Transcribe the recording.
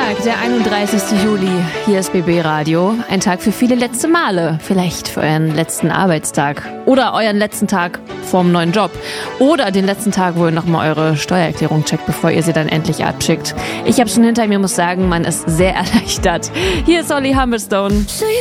Dienstag, der 31. Juli. Hier ist BB Radio. Ein Tag für viele letzte Male. Vielleicht für euren letzten Arbeitstag. Oder euren letzten Tag vorm neuen Job. Oder den letzten Tag, wo ihr nochmal eure Steuererklärung checkt, bevor ihr sie dann endlich abschickt. Ich habe schon hinter mir, muss sagen, man ist sehr erleichtert. Hier ist Olli Humblestone. So you